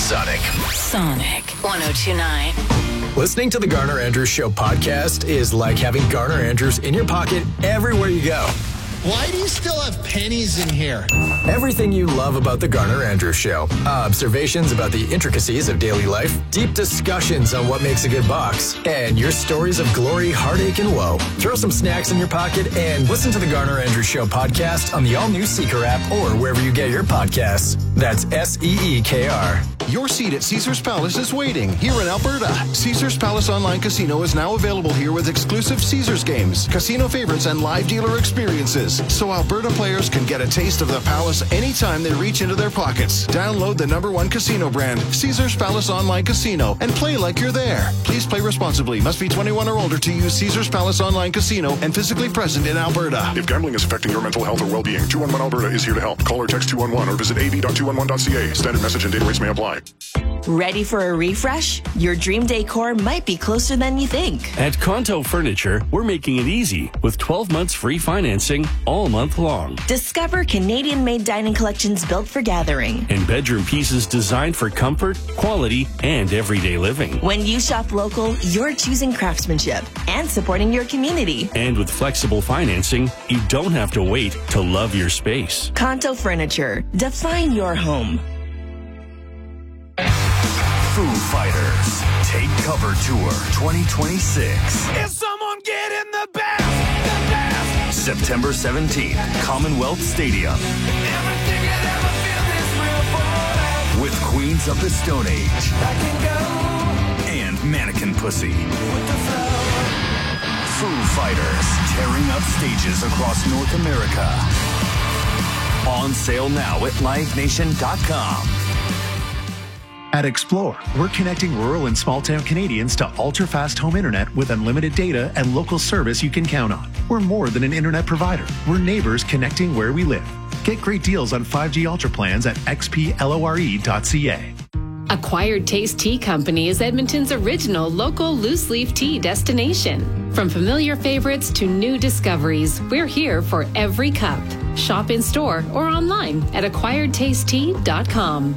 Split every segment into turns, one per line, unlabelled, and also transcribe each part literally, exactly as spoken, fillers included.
Sonic.
Sonic one oh two point nine.
Listening to the Garner Andrews Show podcast is like having Garner Andrews in your pocket everywhere you go.
Why do you still have pennies in here?
Everything you love about the Garner Andrews Show. Observations about the intricacies of daily life, deep discussions on what makes a good box, and your stories of glory, heartache, and woe. Throw some snacks in your pocket and listen to the Garner Andrews Show podcast on the all-new Seeker app or wherever you get your podcasts. That's S E E K R.
Your seat at Caesars Palace is waiting here in Alberta. Caesars Palace Online Casino is now available here with exclusive Caesars games, casino favorites, and live dealer experiences. So Alberta players can get a taste of the Palace anytime they reach into their pockets. Download the number one casino brand, Caesars Palace Online Casino, and play like you're there. Please play responsibly. Must be twenty-one or older to use Caesars Palace Online Casino and physically present in Alberta.
If gambling is affecting your mental health or well-being, two one one Alberta is here to help. Call or text two one one or visit a v dot two one one dot c a. Standard message and data rates may apply.
Ready for a refresh? Your dream decor might be closer than you think.
At Conto Furniture, we're making it easy with twelve months free financing all month long.
Discover Canadian-made dining collections built for gathering.
And bedroom pieces designed for comfort, quality, and everyday living.
When you shop local, you're choosing craftsmanship and supporting your community.
And with flexible financing, you don't have to wait to love your space.
Conto Furniture. Define your home.
Foo Fighters Take Cover Tour twenty twenty-six.
Is someone getting the best? The best?
September seventeenth, Commonwealth Stadium.
Everything you ever feel this real for.
With Queens of the Stone Age.
I can go.
And Mannequin Pussy.
With the flow.
Foo Fighters tearing up stages across North America. On sale now at live nation dot com.
At Explore, we're connecting rural and small-town Canadians to ultra-fast home internet with unlimited data and local service you can count on. We're more than an internet provider. We're neighbors connecting where we live. Get great deals on five G Ultra plans at x p lore dot c a.
Acquired Taste Tea Company is Edmonton's original local loose-leaf tea destination. From familiar favorites to new discoveries, we're here for every cup. Shop in-store or online at acquired taste tea dot com.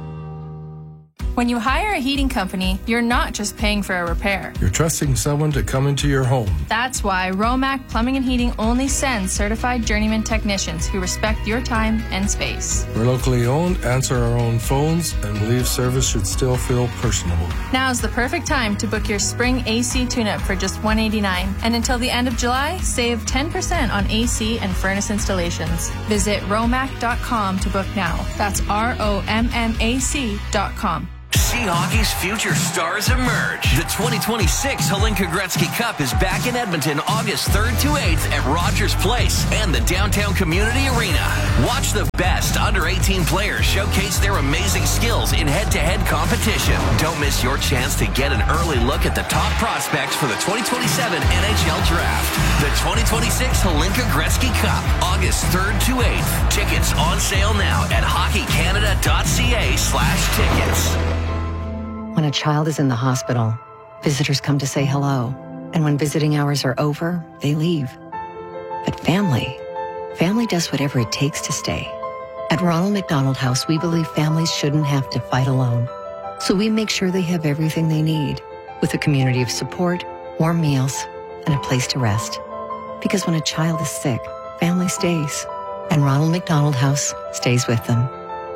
When you hire a heating company, you're not just paying for a repair.
You're trusting someone to come into your home.
That's why Romac Plumbing and Heating only sends certified journeyman technicians who respect your time and space.
We're locally owned, answer our own phones, and believe service should still feel personable.
Now's the perfect time to book your spring A C tune-up for just one hundred eighty-nine dollars. And until the end of July, save ten percent on A C and furnace installations. Visit romac dot com to book now. That's R O M M A C dot com.
See hockey's future stars emerge. The twenty twenty-six Hlinka Gretzky Cup is back in Edmonton August third to eighth at Rogers Place and the Downtown Community Arena. Watch the best under eighteen players showcase their amazing skills in head-to-head competition. Don't miss your chance to get an early look at the top prospects for the twenty twenty-seven N H L Draft. The twenty twenty-six Hlinka Gretzky Cup, August third to eighth. Tickets on sale now at hockey canada dot c a slash tickets.
When a child is in the hospital, visitors come to say hello. And when visiting hours are over, they leave. But family, family does whatever it takes to stay. At Ronald McDonald House, we believe families shouldn't have to fight alone. So we make sure they have everything they need, with a community of support, warm meals, and a place to rest. Because when a child is sick, family stays. And Ronald McDonald House stays with them.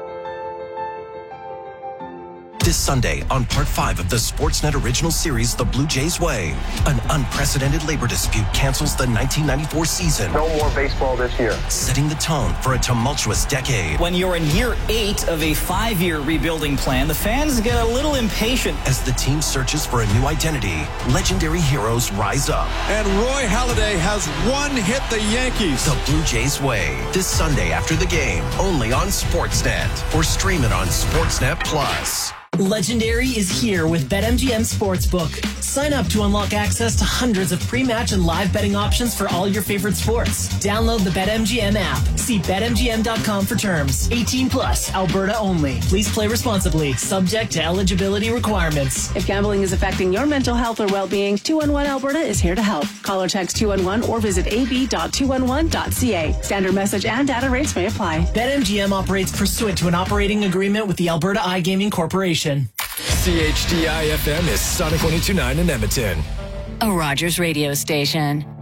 This Sunday on part five of the Sportsnet original series, The Blue Jays Way, an unprecedented labor dispute cancels the nineteen ninety-four season.
No more baseball this year.
Setting the tone for a tumultuous decade.
When you're in year eight of a five-year rebuilding plan, the fans get a little impatient.
As the team searches for a new identity, legendary heroes rise up.
And Roy Halladay has one hit the Yankees.
The Blue Jays Way, this Sunday after the game, only on Sportsnet, or stream it on Sportsnet Plus.
Legendary is here with BetMGM Sportsbook. Sign up to unlock access to hundreds of pre-match and live betting options for all your favorite sports. Download the BetMGM app. See bet M G M dot com for terms. eighteen plus, Alberta only. Please play responsibly. Subject to eligibility requirements.
If gambling is affecting your mental health or well-being, two one one Alberta is here to help. Call or text two one one or visit a b dot two one one dot c a. Standard message and data rates may apply.
BetMGM operates pursuant to an operating agreement with the Alberta iGaming Corporation. destination.
C H D I F M is Sonic one oh two point nine in Edmonton.
A Rogers radio station.